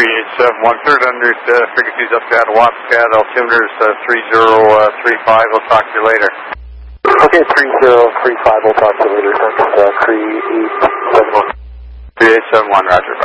3871, third under frequencies up to Wapscat, altimeter's 3035. We'll talk to you later. Okay, 3035, we'll talk to you later. Thanks, 3871. 3871, roger.